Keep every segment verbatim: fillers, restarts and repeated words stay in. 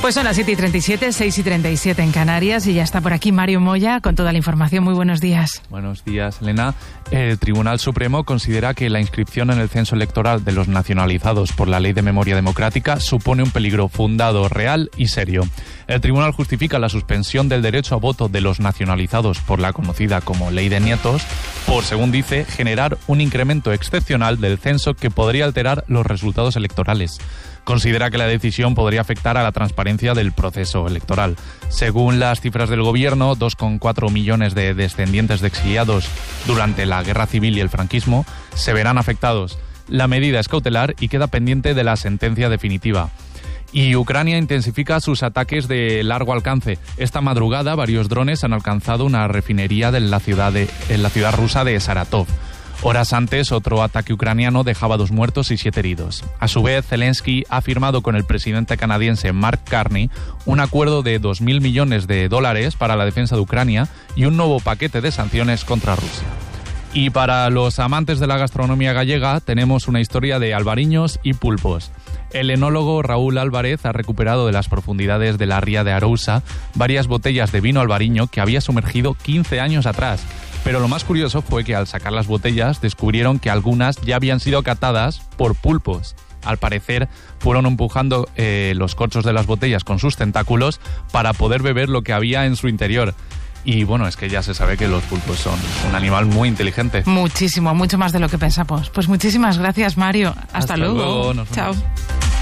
Pues son las siete y treinta y siete, seis y treinta y siete en Canarias y ya está por aquí Mario Moya con toda la información. Muy buenos días. Buenos días, Elena. El Tribunal Supremo considera que la inscripción en el censo electoral de los nacionalizados por la Ley de Memoria Democrática supone un peligro fundado, real y serio. El tribunal justifica la suspensión del derecho a voto de los nacionalizados por la conocida como Ley de Nietos por, según dice, generar un incremento excepcional del censo que podría alterar los resultados electorales. Considera que la decisión podría afectar a la transparencia del proceso electoral. Según las cifras del gobierno, dos coma cuatro millones de descendientes de exiliados durante la Guerra Civil y el franquismo se verán afectados. La medida es cautelar y queda pendiente de la sentencia definitiva. Y Ucrania intensifica sus ataques de largo alcance. Esta madrugada varios drones han alcanzado una refinería de la ciudad, de, en la ciudad rusa de Saratov. Horas antes, otro ataque ucraniano dejaba dos muertos y siete heridos. A su vez, Zelensky ha firmado con el presidente canadiense Mark Carney un acuerdo de dos mil millones de dólares para la defensa de Ucrania y un nuevo paquete de sanciones contra Rusia. Y para los amantes de la gastronomía gallega, tenemos una historia de albariños y pulpos. El enólogo Raúl Álvarez ha recuperado de las profundidades de la ría de Arousa varias botellas de vino albariño que había sumergido quince años atrás. Pero lo más curioso fue que al sacar las botellas descubrieron que algunas ya habían sido catadas por pulpos. Al parecer fueron empujando eh, los corchos de las botellas con sus tentáculos para poder beber lo que había en su interior. Y bueno, es que ya se sabe que los pulpos son un animal muy inteligente. Muchísimo, mucho más de lo que pensamos. Pues muchísimas gracias, Mario. Hasta, Hasta luego. luego. Nos Chao. vemos.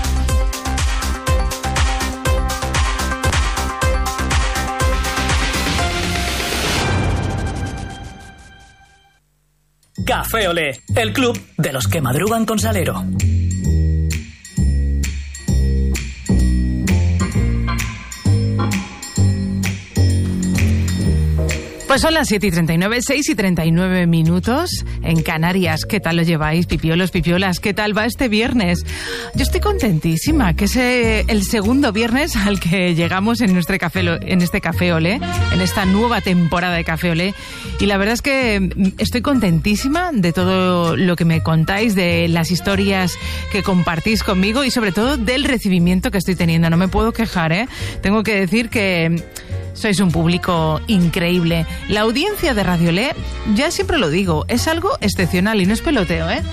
Café Olé, el club de los que madrugan con Salero. Pues son las siete y treinta y nueve, seis y treinta y nueve minutos en Canarias. ¿Qué tal lo lleváis, pipiolos, pipiolas? ¿Qué tal va este viernes? Yo estoy contentísima, que es el segundo viernes al que llegamos en, nuestro café, en este Café Olé, en esta nueva temporada de Café Olé. Y la verdad es que estoy contentísima de todo lo que me contáis, de las historias que compartís conmigo y sobre todo del recibimiento que estoy teniendo. No me puedo quejar, ¿eh? Tengo que decir que sois un público increíble. La audiencia de Radio Olé, ya siempre lo digo, es algo excepcional y no es peloteo, ¿eh?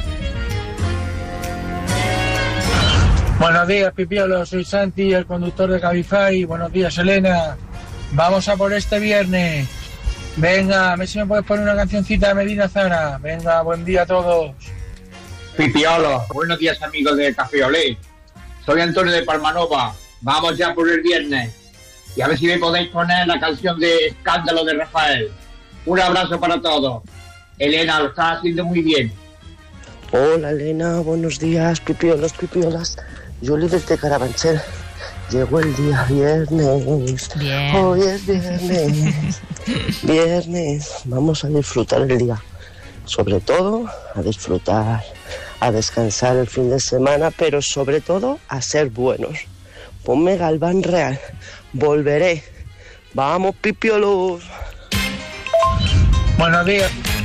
Buenos días, Pipiolo. Soy Santi, el conductor de Cabify. Buenos días, Elena. Vamos a por este viernes. Venga, a ver si me puedes poner una cancioncita de Medina Zara. Venga, buen día a todos. Pipiolo, buenos días, amigos de Café Olé. Soy Antonio de Palmanova. Vamos ya por el viernes. Y a ver si me podéis poner la canción de Escándalo de Rafael. Un abrazo para todos. Elena, lo estás haciendo muy bien. Hola, Elena, buenos días, pipiolos, pipiolas. Yuli desde Carabanchel. Llegó el día viernes. Bien. Hoy es viernes. Viernes. Vamos a disfrutar el día. Sobre todo, a disfrutar, a descansar el fin de semana, pero sobre todo, a ser buenos. Ponme Galván Real. Volveré. Vamos, pipiolos. Buenos días.